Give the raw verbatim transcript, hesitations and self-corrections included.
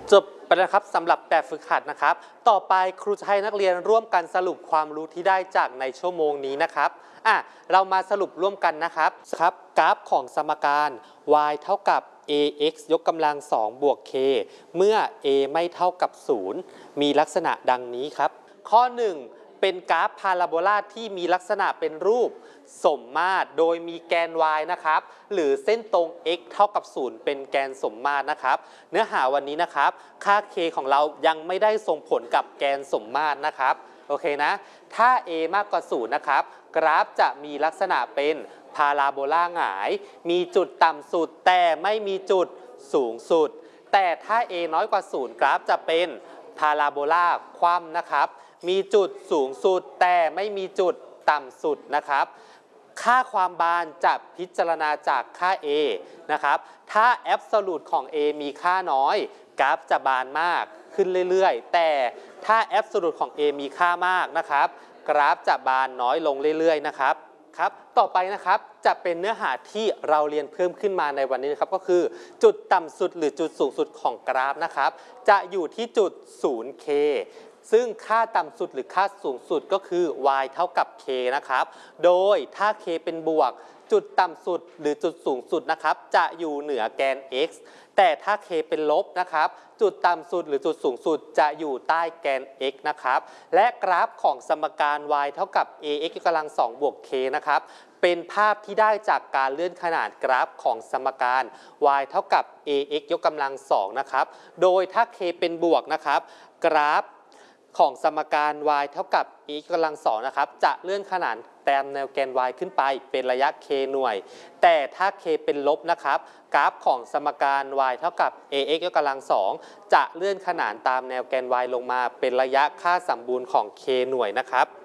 จบไปแล้วครับสำหรับแบบฝึกหัดนะครับ ต่อไปครูจะให้นักเรียนร่วมกันสรุปความรู้ที่ได้จากในชั่วโมงนี้นะครับอ่ะเรามาสรุปร่วมกันนะครับครับกราฟของสมการ y เท่ากับ ax ยกกำลังสองบวก k เมื่อ a ไม่เท่ากับศูนย์มีลักษณะดังนี้ครับข้อหนึ่งเป็นกราฟพาราโบลาที่มีลักษณะเป็นรูปสมมาตรโดยมีแกน y นะครับหรือเส้นตรง x เท่ากับศูนย์เป็นแกนสมมาตรนะครับเนื้อหาวันนี้นะครับค่า k ของเรายังไม่ได้ส่งผลกับแกนสมมาตรนะครับโอเคนะถ้า a มากกว่าศูนย์นะครับกราฟจะมีลักษณะเป็นพาราโบลาหงายมีจุดต่ำสุดแต่ไม่มีจุดสูงสุดแต่ถ้า a น้อยกว่าศูนย์กราฟจะเป็นพาราโบลาคว่ำนะครับมีจุดสูงสุดแต่ไม่มีจุดต่ำสุดนะครับค่าความบานจะพิจารณาจากค่า a นะครับถ้าแอบโซลูทของ a มีค่าน้อยกราฟจะบานมากขึ้นเรื่อยๆแต่ถ้าแอบโซลูทของ a มีค่ามากนะครับกราฟจะบานน้อยลงเรื่อยๆนะครับครับต่อไปนะครับจะเป็นเนื้อหาที่เราเรียนเพิ่มขึ้นมาในวันนี้นะครับก็คือจุดต่ำสุดหรือจุดสูงสุดของกราฟนะครับจะอยู่ที่จุด ศูนย์ เค ซึ่งค่าต่ำสุดหรือค่าสูงสุดก็คือ y เท่ากับ k นะครับโดยถ้า k เป็นบวกจุดต่ำสุดหรือจุดสูงสุดนะครับจะอยู่เหนือแกน x แต่ถ้า k เป็นลบนะครับจุดต่ำสุดหรือจุดสูงสุดจะอยู่ใต้แกน x นะครับและกราฟของสมการ y เท่ากับ ax ยกกำลังสองบวก k นะครับเป็นภาพที่ได้จากการเลื่อนขนาดกราฟของสมการ y เท่ากับ ax ยกกำลังสองนะครับโดยถ้า k เป็นบวกนะครับกราฟของสมการ y เท่ากับ x กำลังสองนะครับจะเลื่อนขนานแตมแนวแกน y ขึ้นไปเป็นระยะ k หน่วยแต่ถ้า k เป็นลบนะครับกราฟของสมการ y เท่ากับ ax ยกกำลังสองจะเลื่อนขนานตามแนวแกน y ลงมาเป็นระยะค่าสมบูรณ์ของ k หน่วยนะครับ